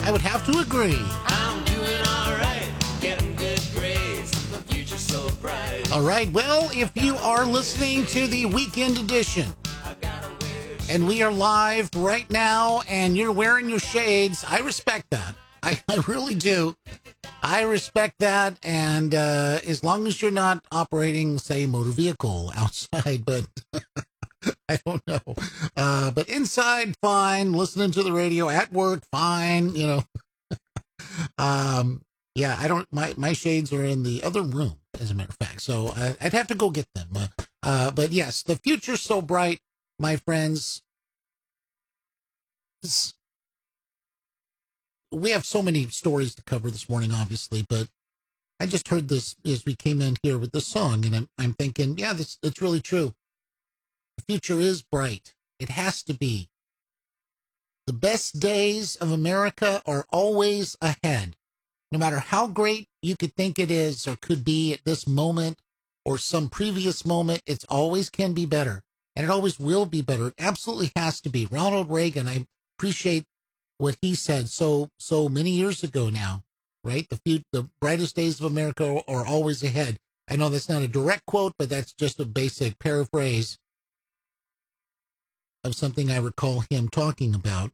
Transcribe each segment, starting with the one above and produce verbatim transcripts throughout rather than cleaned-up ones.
I would have to agree. I'm doing all right, getting good grades, the future's so bright. All right, well, if you are listening to the weekend edition, and we are live right now, and you're wearing your shades, I respect that. I, I really do. I respect that, and uh, as long as you're not operating, say, a motor vehicle outside, but I don't know. Uh, but inside, fine. Listening to the radio at work, fine. You know. um, yeah, I don't. My my shades are in the other room, as a matter of fact. So uh, I'd have to go get them. Uh, uh, but yes, the future's so bright, my friends. This, we have so many stories to cover this morning, obviously, but I just heard this as we came in here with the song, and I'm, I'm thinking, yeah, this it's really true. The future is bright. It has to be. The best days of America are always ahead. No matter how great you could think it is or could be at this moment or some previous moment, it's always can be better. And it always will be better. It absolutely has to be. Ronald Reagan, I appreciate what he said so so many years ago now, right? The few, the brightest days of America are always ahead. I know that's not a direct quote, but that's just a basic paraphrase of something I recall him talking about.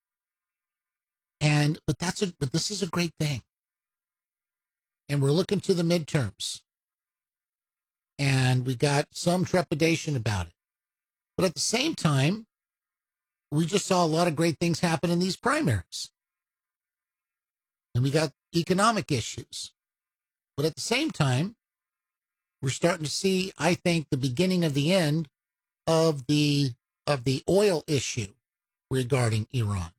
And but that's a but this is a great thing. And we're looking to the midterms. And we got some trepidation about it. But at the same time, we just saw a lot of great things happen in these primaries. And we got economic issues. But at the same time, we're starting to see, I think, the beginning of the end of the of the oil issue regarding Iran.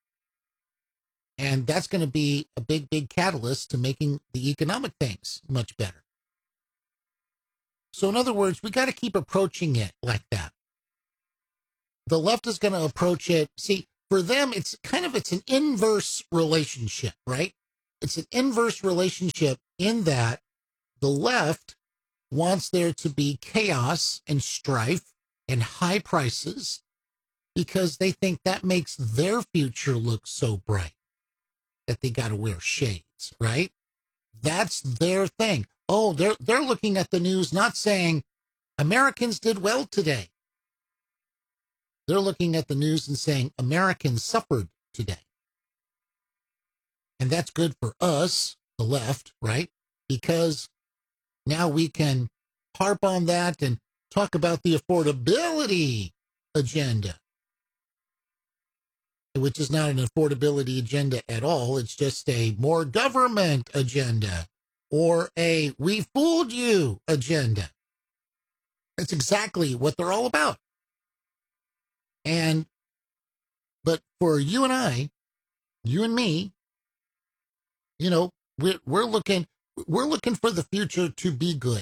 And that's going to be a big, big catalyst to making the economic things much better. So in other words, we got to keep approaching it like that. The left is going to approach it. See, for them, it's kind of, it's an inverse relationship, right? It's an inverse relationship in that the left wants there to be chaos and strife and high prices because they think that makes their future look so bright that they got to wear shades, right? That's their thing. Oh, they're, they're looking at the news, not saying Americans did well today. They're looking at the news and saying Americans suffered today. And that's good for us, the left, right? Because now we can harp on that and talk about the affordability agenda, which is not an affordability agenda at all. It's just a more government agenda or a we fooled you agenda. That's exactly what they're all about. And, but for you and I, you and me, you know, we're, we're looking, we're looking for the future to be good.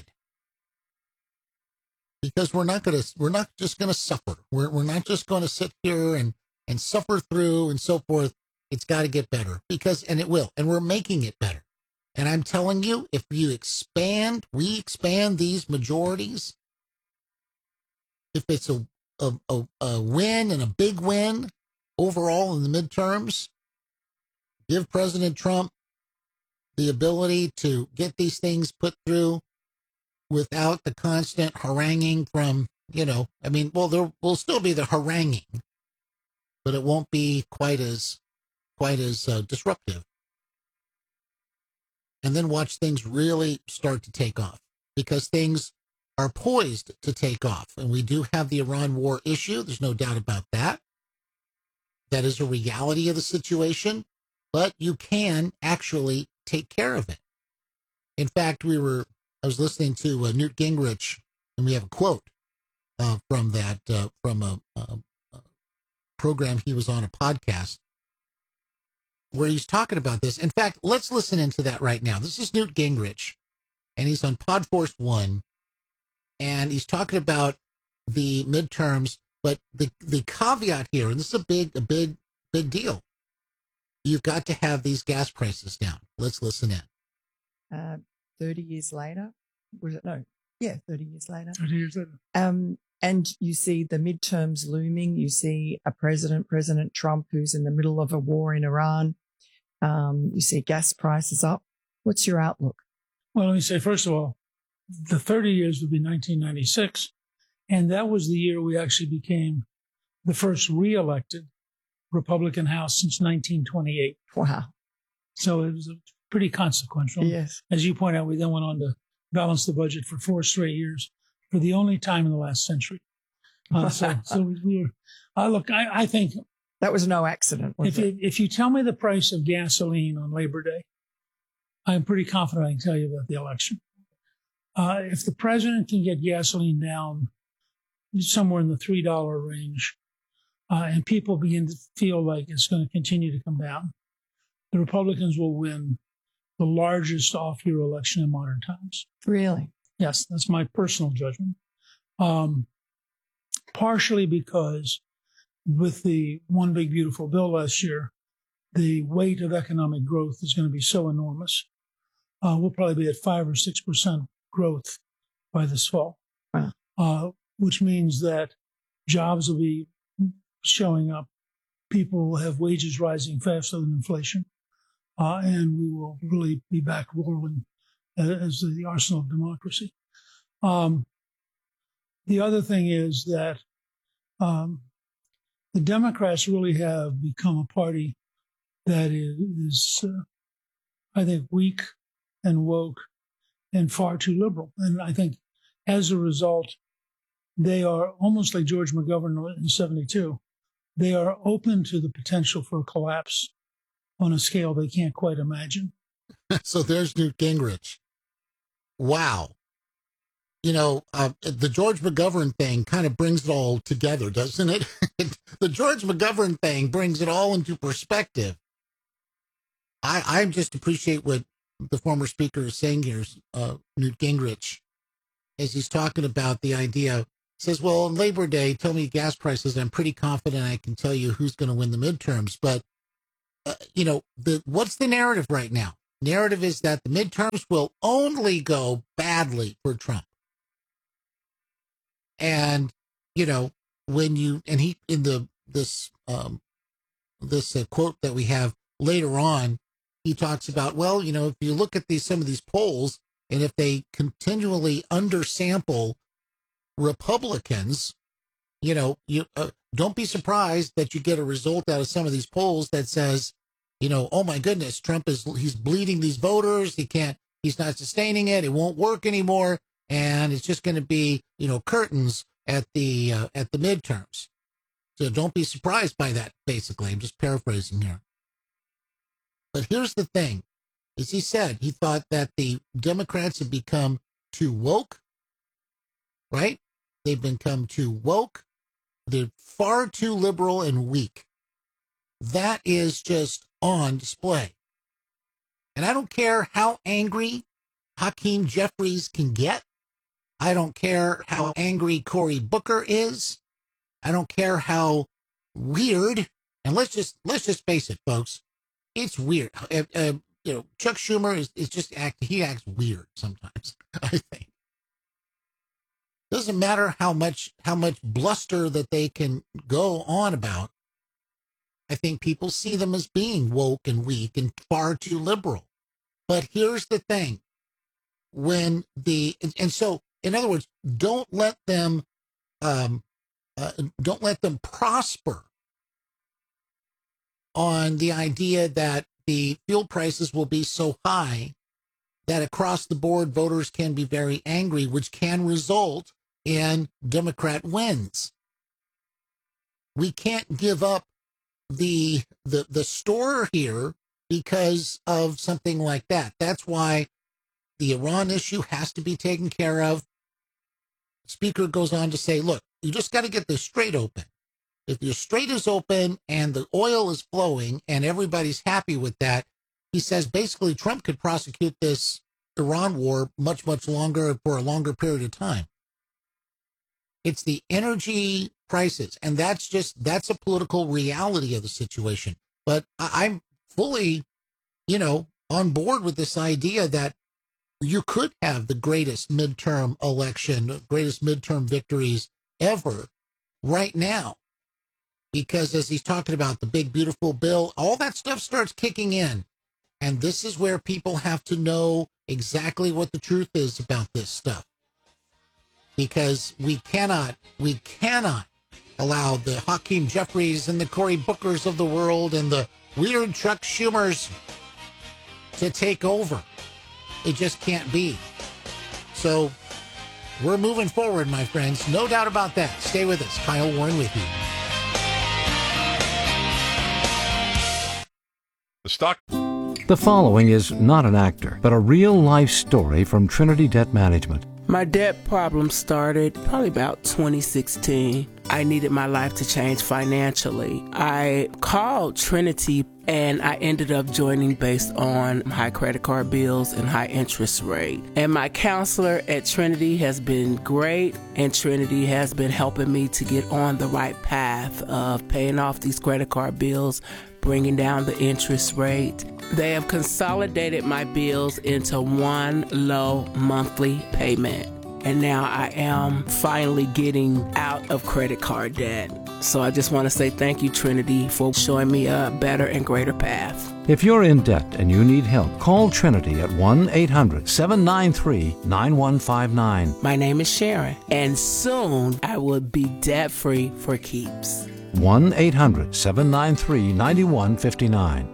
Because we're not going to, we're not just going to suffer. We're, we're not just going to sit here and, and suffer through and so forth. It's got to get better because, and it will, and we're making it better. And I'm telling you, if you expand, we expand these majorities, if it's a, a, a, a win and a big win overall in the midterms, give President Trump the ability to get these things put through without the constant haranguing from, you know, I mean, well, there will still be the haranguing, but it won't be quite as, quite as uh, disruptive. And then watch things really start to take off because things are poised to take off. And we do have the Iran war issue. There's no doubt about that. That is a reality of the situation, but you can actually take care of it. In fact, we were, I was listening to uh, Newt Gingrich, and we have a quote uh, from that, uh, from a, a, a program he was on, a podcast, where he's talking about this. In fact, let's listen into that right now. This is Newt Gingrich, and he's on Podforce One, and he's talking about the midterms, but the, the caveat here, and this is a big, a big, big deal. You've got to have these gas prices down. Let's listen in. Uh, thirty years later, was it? No, yeah, thirty years later. thirty years later. Um, and you see the midterms looming. You see a president, President Trump, who's in the middle of a war in Iran. Um, you see gas prices up. What's your outlook? Well, let me say, first of all, the thirty years would be nineteen ninety-six. And that was the year we actually became the first re-elected Republican House since nineteen twenty-eight. Wow. So it was pretty consequential. Yes. As you point out, we then went on to balance the budget for four straight years for the only time in the last century. Uh, so, so we were, uh, look, I, I think That was no accident, was if it? you, if you tell me the price of gasoline on Labor Day, I'm pretty confident I can tell you about the election. Uh, if the president can get gasoline down somewhere in the three dollar range, uh, and people begin to feel like it's going to continue to come down, the Republicans will win the largest off-year election in modern times. Really? Yes, that's my personal judgment. Um, partially because with the One Big Beautiful Bill last year, the weight of economic growth is going to be so enormous. Uh, we'll probably be at five or six percent growth by this fall, Wow. uh, which means that jobs will be showing up. People will have wages rising faster than inflation, uh, and we will really be back rolling as the arsenal of democracy. Um, the other thing is that um, the Democrats really have become a party that is, is uh, I think, weak and woke and far too liberal. And I think as a result, they are almost like George McGovern in seventy-two. They are open to the potential for a collapse on a scale they can't quite imagine. So there's Newt Gingrich. Wow. You know, uh, the George McGovern thing kind of brings it all together, doesn't it? The George McGovern thing brings it all into perspective. I, I just appreciate what the former speaker is saying here, uh, Newt Gingrich, as he's talking about the idea. He says, well, on Labor Day, tell me gas prices. I'm pretty confident I can tell you who's going to win the midterms. But, uh, you know, the what's the narrative right now? Narrative is that the midterms will only go badly for Trump. And, you know, when you, and he, in the, this, um, this uh, quote that we have later on, he talks about, well, you know, if you look at these, some of these polls, and if they continually undersample Republicans, you know, you uh, don't be surprised that you get a result out of some of these polls that says, you know, oh my goodness, Trump is, he's bleeding these voters. He can't, he's not sustaining it. It won't work anymore. And it's just going to be, you know, curtains at the, uh, at the midterms. So don't be surprised by that, basically. I'm just paraphrasing here. But here's the thing. As he said, he thought that the Democrats had become too woke, right? They've become too woke. They're far too liberal and weak. That is just on display. And I don't care how angry Hakeem Jeffries can get. I don't care how angry Cory Booker is. I don't care how weird. And let's just let's just face it, folks. It's weird. Uh, uh, you know, Chuck Schumer is, is just act. He acts weird sometimes, I think. Doesn't matter how much how much bluster that they can go on about. I think people see them as being woke and weak and far too liberal. But here's the thing. When the, and, and so, in other words, don't let them, um, uh, don't let them prosper on the idea that the fuel prices will be so high that across the board voters can be very angry, which can result in Democrat wins. We can't give up the the the store here because of something like that. That's why the Iran issue has to be taken care of. Speaker goes on to say, look, you just got to get this strait open. If your strait is open and the oil is flowing and everybody's happy with that, he says basically Trump could prosecute this Iran war much, much longer for a longer period of time. It's the energy prices, and that's just, that's a political reality of the situation. But I, I'm fully, you know, on board with this idea that you could have the greatest midterm election, greatest midterm victories ever right now. Because as he's talking about the big, beautiful bill, all that stuff starts kicking in. And this is where people have to know exactly what the truth is about this stuff. Because we cannot, we cannot allow the Hakeem Jeffries and the Cory Bookers of the world and the weird Chuck Schumers to take over. It just can't be. So we're moving forward, my friends. No doubt about that. Stay with us. Kyle Warren with you. The stock. The following is not an actor, but a real-life story from Trinity Debt Management. My debt problem started probably about twenty sixteen. I needed my life to change financially. I called Trinity and I ended up joining based on high credit card bills and high interest rate. And my counselor at Trinity has been great, and Trinity has been helping me to get on the right path of paying off these credit card bills, bringing down the interest rate. They have consolidated my bills into one low monthly payment. And now I am finally getting out of credit card debt. So I just want to say thank you, Trinity, for showing me a better and greater path. If you're in debt and you need help, call Trinity at one eight hundred seven nine three nine one five nine. My name is Sharon, and soon I will be debt-free for keeps. one eight hundred seven nine three nine one five nine.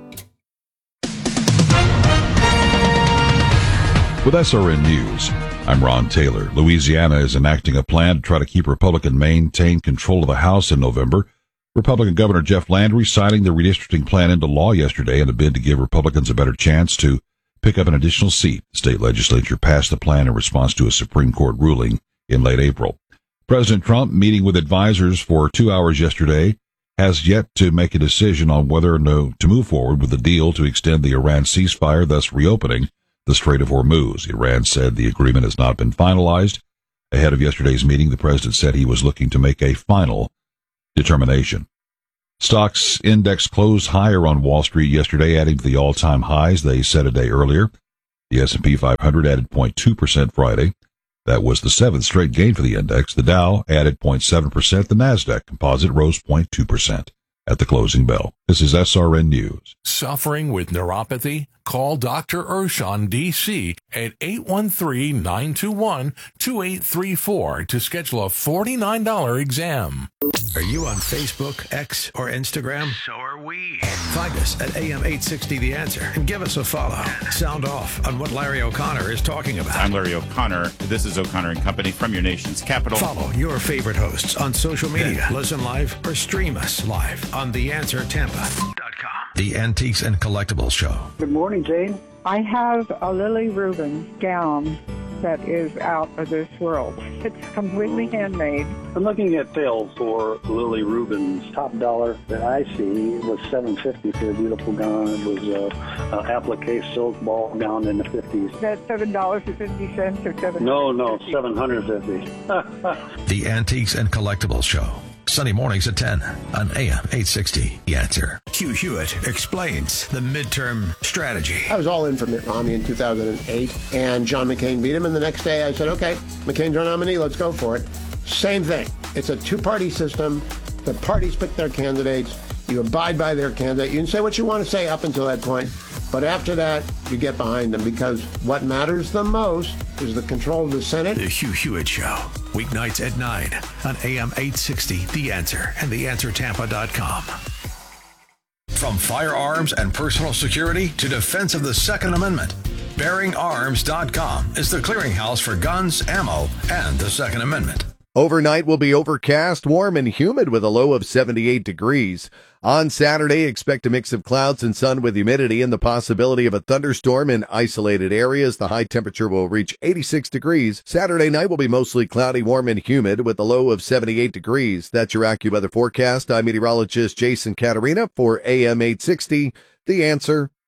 With S R N News, I'm Ron Taylor. Louisiana is enacting a plan to try to keep Republicans maintain control of the House in November. Republican Governor Jeff Landry signing the redistricting plan into law yesterday in a bid to give Republicans a better chance to pick up an additional seat. The state legislature passed the plan in response to a Supreme Court ruling in late April. President Trump, meeting with advisors for two hours yesterday, has yet to make a decision on whether or no to move forward with a deal to extend the Iran ceasefire, thus reopening the Strait of Hormuz. Iran said the agreement has not been finalized. Ahead of yesterday's meeting, the president said he was looking to make a final determination. Stocks index closed higher on Wall Street yesterday, adding to the all-time highs they set a day earlier. The S and P five hundred added zero point two percent Friday. That was the seventh straight gain for the index. The Dow added zero point seven percent. The Nasdaq Composite rose zero point two percent at the closing bell. This is S R N News. Suffering with neuropathy? Call Doctor Urshan, D C at eight one three, nine two one, two eight three four to schedule a forty-nine dollars exam. Are you on Facebook, X, or Instagram? So are we. Find us at A M eight sixty The Answer and give us a follow. Sound off on what Larry O'Connor is talking about. I'm Larry O'Connor. This is O'Connor and Company from your nation's capital. Follow your favorite hosts on social media. Listen live or stream us live on the answer tampa dot com. The Antiques and Collectibles Show. Good morning, Jane. I have a Lily Rubin gown that is out of this world. It's completely handmade. I'm looking at sales for Lily Rubin's. Top dollar that I see was seven hundred fifty dollars for a beautiful gown. It was a, a applique silk ball gown in the fifties. That's seven dollars and fifty cents or seven No, dollars? no, seven hundred fifty dollars. The Antiques and Collectibles Show. Sunday mornings at ten on A M eight sixty. The Answer. Hugh Hewitt explains the midterm strategy. I was all in for Mitt Romney in two thousand eight, and John McCain beat him. And the next day I said, okay, McCain's our nominee. Let's go for it. Same thing. It's a two-party system. The parties pick their candidates. You abide by their candidate. You can say what you want to say up until that point. But after that, you get behind them, because what matters the most is the control of the Senate. The Hugh Hewitt Show. Weeknights at nine on A M eight sixty. The Answer and the answer tampa dot com. From firearms and personal security to defense of the Second Amendment, bearing arms dot com is the clearinghouse for guns, ammo, and the Second Amendment. Overnight will be overcast, warm, and humid with a low of seventy-eight degrees. On Saturday, expect a mix of clouds and sun with humidity and the possibility of a thunderstorm in isolated areas. The high temperature will reach eighty-six degrees. Saturday night will be mostly cloudy, warm, and humid with a low of seventy-eight degrees. That's your AccuWeather forecast. I'm meteorologist Jason Caterina for A M eight sixty. The Answer.